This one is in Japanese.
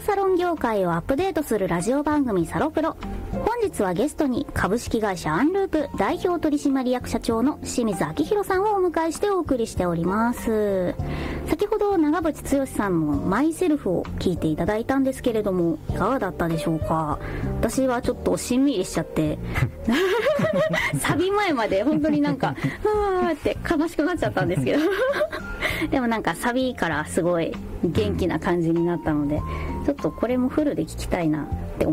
サロン業界をアップデートするラジオ番組サロプロ。本日はゲストに株式会社アンループ代表取締役社長の清水明宏さんをお迎えしてお送りしております。先ほど長渕剛さんのマイセルフを聞いていただいたんですけれども、いかがだったでしょうか。私はちょっとしんみりしちゃってサビ前まで本当になんかあーって悲しくなっちゃったんですけどでもなんかサビからすごい元気な感じになったので、ちょっとこれもフルで聞きたいなって思